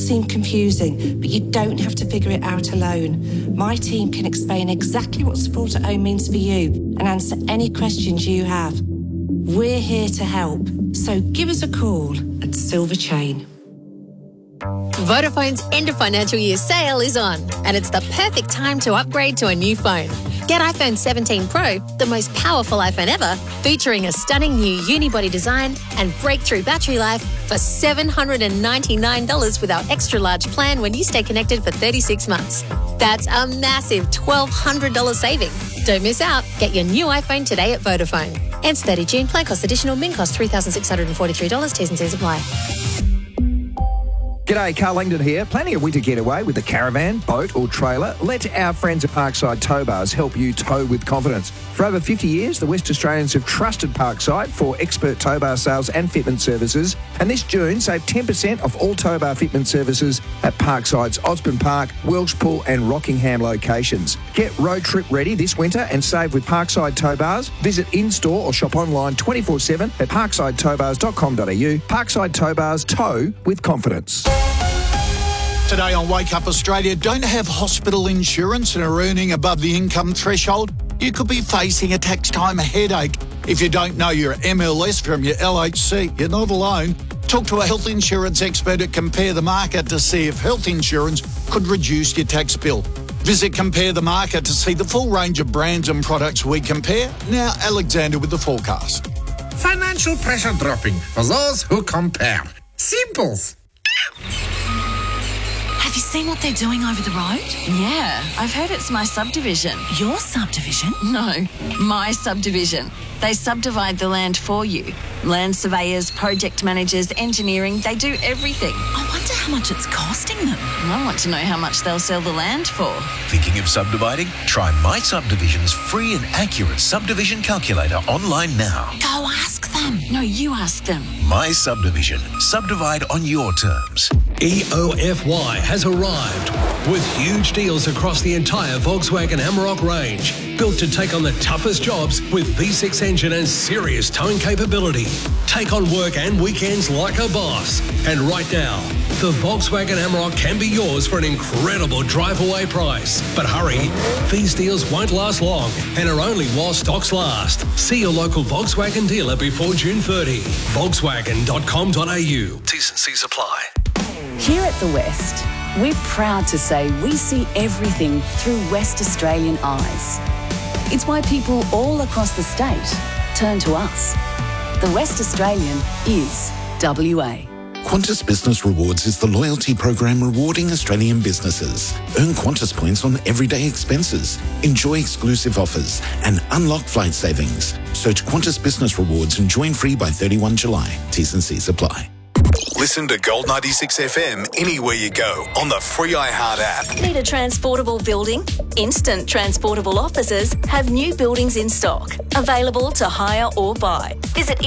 seem confusing, but you don't have to figure it out alone. My team can explain exactly what support at home means for you and answer any questions you have. We're here to help, so give us a call at Silver Chain. Vodafone's end of financial year sale is on, and it's the perfect time to upgrade to a new phone. Get iPhone 17 Pro, the most powerful iPhone ever, featuring a stunning new unibody design and breakthrough battery life for $799 with our extra large plan when you stay connected for 36 months. That's a massive $1,200 saving. Don't miss out. Get your new iPhone today at Vodafone. Ends 30 June. Plan cost additional. Min cost $3,643. T's and C's apply. G'day, Carl Langdon here. Planning a winter getaway with a caravan, boat or trailer? Let our friends at Parkside Tow Bars help you tow with confidence. For over 50 years, the West Australians have trusted Parkside for expert tow bar sales and fitment services. And this June, save 10% off all tow bar fitment services at Parkside's Osborne Park, Welshpool and Rockingham locations. Get road trip ready this winter and save with Parkside Tow Bars. Visit in-store or shop online 24/7 at parksideTowBars.com.au. Parkside Tow Bars, tow with confidence. Today on Wake Up Australia, don't have hospital insurance and are earning above the income threshold? You could be facing a tax time headache. If you don't know your MLS from your LHC, you're not alone. Talk to a health insurance expert at Compare the Market to see if health insurance could reduce your tax bill. Visit Compare the Market to see the full range of brands and products we compare. Now, Alexander with the forecast. Financial pressure dropping for those who compare. Simples. Have you seen what they're doing over the road? Yeah, I've heard it's my subdivision. Your subdivision? No, my subdivision. They subdivide the land for you. Land surveyors, project managers, engineering, they do everything. I wonder how much it's costing them. I want to know how much they'll sell the land for. Thinking of subdividing? Try My Subdivision's free and accurate subdivision calculator online now. Go ask them. No, you ask them. My Subdivision. Subdivide on your terms. EOFY has arrived with huge deals across the entire Volkswagen Amarok range. Built to take on the toughest jobs with V6 engine and serious towing capability. Take on work and weekends like a boss. And right now, the Volkswagen Amarok can be yours for an incredible drive-away price. But hurry, these deals won't last long and are only while stocks last. See your local Volkswagen dealer before June 30. Volkswagen.com.au. T's and C's apply. Here at The West, we're proud to say we see everything through West Australian eyes. It's why people all across the state turn to us. The West Australian is WA. Qantas Business Rewards is the loyalty program rewarding Australian businesses. Earn Qantas points on everyday expenses, enjoy exclusive offers, and unlock flight savings. Search Qantas Business Rewards and join free by 31 July. T's and C's apply. Listen to Gold 96 FM anywhere you go on the free iHeart app. Need a transportable building? Instant Transportable Offices have new buildings in stock, available to hire or buy. Visit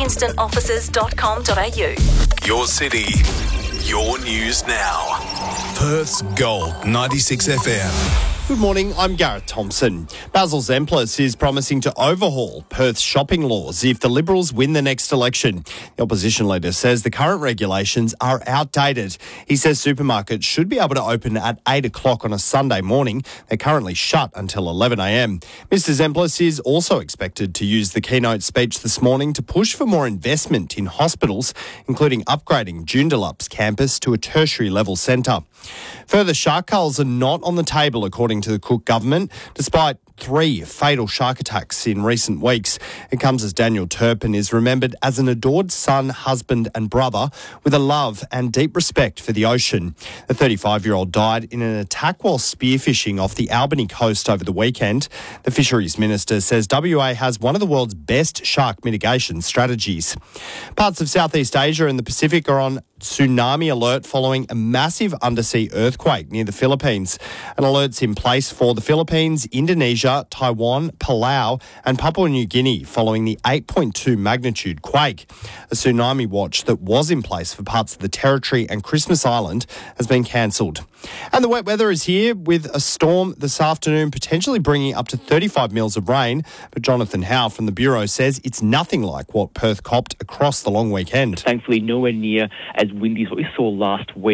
instantoffices.com.au. Your city, your news now. Perth's Gold 96 FM. Good morning, I'm Gareth Thompson. Basil Zemplis is promising to overhaul Perth's shopping laws if the Liberals win the next election. The opposition leader says the current regulations are outdated. He says supermarkets should be able to open at 8 o'clock on a Sunday morning. They're currently shut until 11 a.m. Mr Zemplis is also expected to use the keynote speech this morning to push for more investment in hospitals, including upgrading Joondalup's campus to a tertiary level centre. Further shark culls are not on the table, according to the Cook government, despite 3 fatal shark attacks in recent weeks. It comes as Daniel Turpin is remembered as an adored son, husband and brother with a love and deep respect for the ocean. The 35-year-old died in an attack while spearfishing off the Albany coast over the weekend. The Fisheries Minister says WA has one of the world's best shark mitigation strategies. Parts of Southeast Asia and the Pacific are on tsunami alert following a massive undersea earthquake near the Philippines. An alert's in place for the Philippines, Indonesia, Taiwan, Palau and Papua New Guinea following the 8.2 magnitude quake. A tsunami watch that was in place for parts of the Territory and Christmas Island has been cancelled. And the wet weather is here with a storm this afternoon potentially bringing up to 35 mils of rain. But Jonathan Howe from the Bureau says it's nothing like what Perth copped across the long weekend. Thankfully, nowhere near as windy as what we saw last week.